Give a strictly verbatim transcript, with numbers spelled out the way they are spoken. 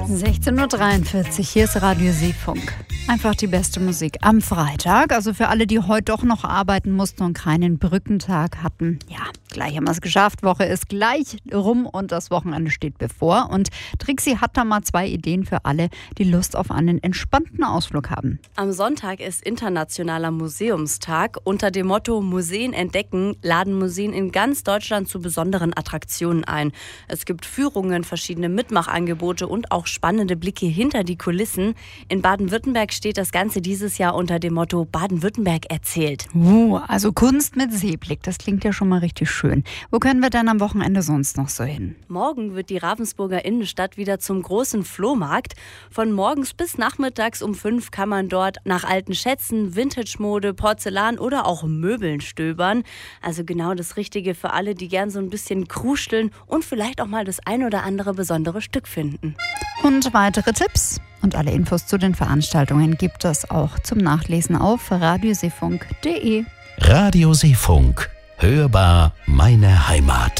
sechzehn Uhr dreiundvierzig, hier ist Radio Seefunk. Einfach die beste Musik am Freitag. Also für alle, die heute doch noch arbeiten mussten und keinen Brückentag hatten. Ja, gleich haben wir es geschafft. Woche ist gleich rum und das Wochenende steht bevor. Und Trixie hat da mal zwei Ideen für alle, die Lust auf einen entspannten Ausflug haben. Am Sonntag ist Internationaler Museumstag. Unter dem Motto Museen entdecken laden Museen in ganz Deutschland zu besonderen Attraktionen ein. Es gibt Führungen, verschiedene Mitmachangebote und auch spannende Blicke hinter die Kulissen. In Baden-Württemberg steht das Ganze dieses Jahr unter dem Motto Baden-Württemberg erzählt. Uh, also Kunst mit Seeblick, das klingt ja schon mal richtig schön. Wo können wir dann am Wochenende sonst noch so hin? Morgen wird die Ravensburger Innenstadt wieder zum großen Flohmarkt. Von morgens bis nachmittags um fünf kann man dort nach alten Schätzen, Vintage-Mode, Porzellan oder auch Möbeln stöbern. Also genau das Richtige für alle, die gern so ein bisschen kruscheln und vielleicht auch mal das ein oder andere besondere Stück finden. Und weitere Tipps und alle Infos zu den Veranstaltungen gibt es auch zum Nachlesen auf radioseefunk punkt de. Radio Seefunk. Hörbar meine Heimat.